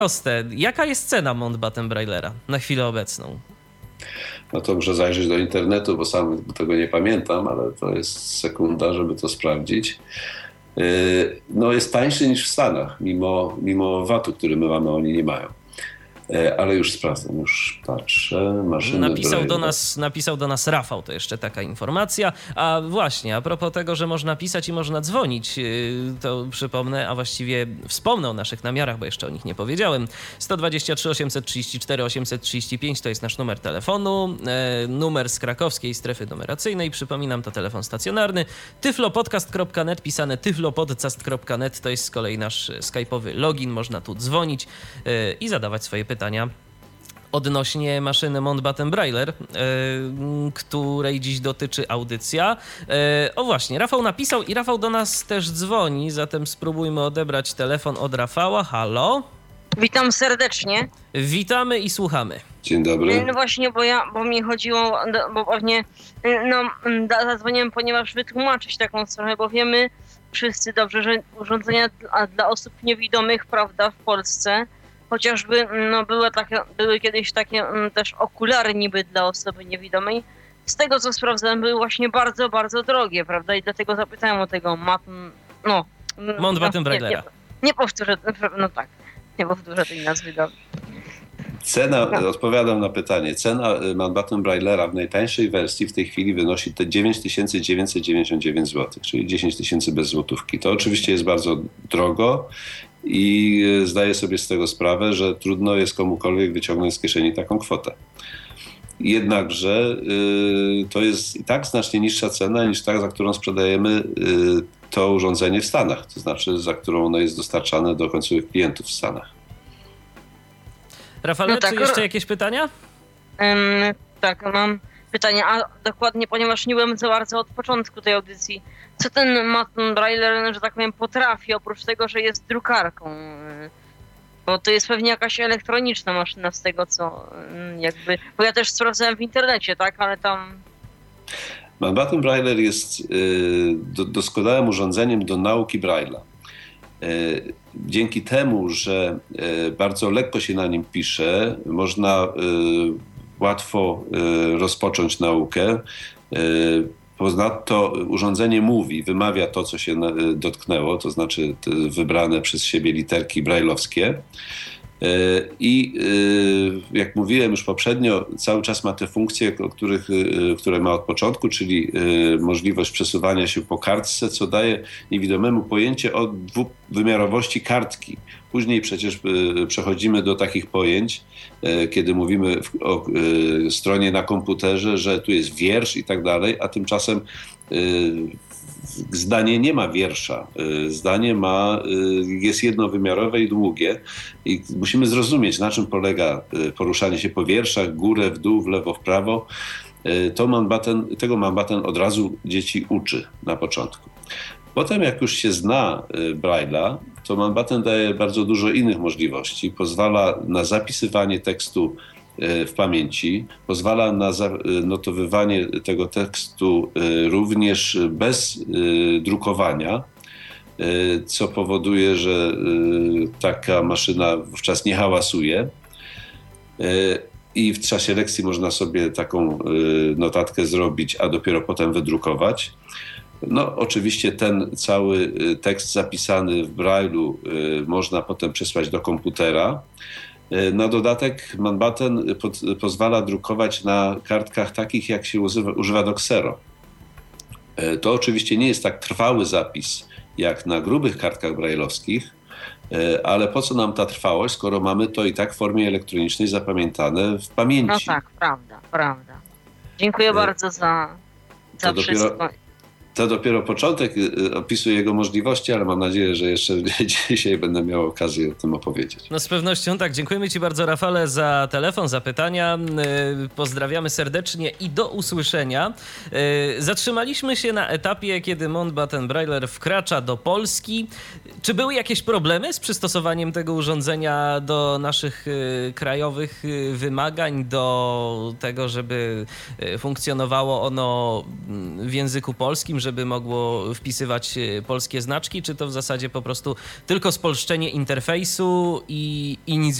proste. Jaka jest cena Mountbatten Braillera na chwilę obecną? No to muszę zajrzeć do internetu, bo sam tego nie pamiętam, ale to jest sekunda, żeby to sprawdzić. No jest tańszy niż w Stanach, mimo VAT-u, który my mamy, oni nie mają. Ale już sprawdzam, już patrzę. Napisał do nas Rafał, to jeszcze taka informacja. A właśnie, a propos tego, że można pisać i można dzwonić, to przypomnę, a właściwie wspomnę o naszych namiarach, bo jeszcze o nich nie powiedziałem. 123 834 835 to jest nasz numer telefonu. Numer z krakowskiej strefy numeracyjnej, przypominam, to telefon stacjonarny. tyflopodcast.net, pisane tyflopodcast.net, to jest z kolei nasz skype'owy login. Można tu dzwonić i zadawać swoje pytania odnośnie maszyny Mountbatten Brailler, której dziś dotyczy audycja. O właśnie, Rafał napisał i Rafał do nas też dzwoni, zatem spróbujmy odebrać telefon od Rafała. Halo? Witam serdecznie. Witamy i słuchamy. Dzień dobry. No właśnie, bo mi chodziło, bo pewnie zadzwoniłem, ponieważ wytłumaczyć taką sprawę, bo wiemy wszyscy dobrze, że urządzenia dla osób niewidomych, prawda, w Polsce, chociażby były kiedyś takie też okulary niby dla osoby niewidomej. Z tego co sprawdzałem, były właśnie bardzo, bardzo drogie, prawda? I dlatego zapytałem o tego Mountbatten Braillera. Nie powtórzę, nie powtórzę tej nazwy. Cena, odpowiadam na pytanie, cena Mountbatten Braillera w najtańszej wersji w tej chwili wynosi te 9999 zł, czyli 10 000 bez złotówki. To oczywiście jest bardzo drogo i zdaję sobie z tego sprawę, że trudno jest komukolwiek wyciągnąć z kieszeni taką kwotę. Jednakże to jest i tak znacznie niższa cena niż ta, za którą sprzedajemy to urządzenie w Stanach, to znaczy za którą ono jest dostarczane do końcowych klientów w Stanach. Rafale, czy jeszcze jakieś pytania? Tak, mam pytania, a dokładnie, ponieważ nie byłem za bardzo od początku tej audycji. Co ten Mountbatten Brailler, że tak powiem, potrafi, oprócz tego, że jest drukarką? Bo to jest pewnie jakaś elektroniczna maszyna z tego, co jakby... Bo ja też sprawdzałem w internecie, tak, ale tam... Mountbatten Brailler jest doskonałym urządzeniem do nauki Braille'a. Dzięki temu, że bardzo lekko się na nim pisze, można łatwo rozpocząć naukę. Ponadto urządzenie mówi, wymawia to, co się dotknęło, to znaczy wybrane przez siebie literki brajlowskie. I jak mówiłem już poprzednio, cały czas ma te funkcje, które ma od początku, czyli możliwość przesuwania się po kartce, co daje niewidomemu pojęcie o dwuwymiarowości kartki. Później przecież przechodzimy do takich pojęć, kiedy mówimy o stronie na komputerze, że tu jest wiersz i tak dalej, a tymczasem zdanie nie ma wiersza. Zdanie jest jednowymiarowe i długie i musimy zrozumieć, na czym polega poruszanie się po wierszach, górę, w dół, w lewo, w prawo. Tego Mountbatten od razu dzieci uczy na początku. Potem jak już się zna Braille'a, to Mountbatten daje bardzo dużo innych możliwości. Pozwala na zapisywanie tekstu w pamięci, pozwala na zanotowywanie tego tekstu również bez drukowania, co powoduje, że taka maszyna wówczas nie hałasuje i w czasie lekcji można sobie taką notatkę zrobić, a dopiero potem wydrukować. No, oczywiście ten cały tekst zapisany w Braille'u można potem przesłać do komputera. Na dodatek Mountbatten pozwala drukować na kartkach takich, jak się używa do ksero. To oczywiście nie jest tak trwały zapis, jak na grubych kartkach brajlowskich, ale po co nam ta trwałość, skoro mamy to i tak w formie elektronicznej zapamiętane w pamięci? No tak, prawda. Dziękuję bardzo za wszystko. To dopiero początek opisu jego możliwości, ale mam nadzieję, że jeszcze dzisiaj będę miał okazję o tym opowiedzieć. No z pewnością tak. Dziękujemy Ci bardzo, Rafale, za telefon, za pytania. Pozdrawiamy serdecznie i do usłyszenia. Zatrzymaliśmy się na etapie, kiedy Mountbatten Brailler wkracza do Polski. Czy były jakieś problemy z przystosowaniem tego urządzenia do naszych krajowych wymagań, do tego, żeby funkcjonowało ono w języku polskim, żeby mogło wpisywać polskie znaczki, czy to w zasadzie po prostu tylko spolszczenie interfejsu i nic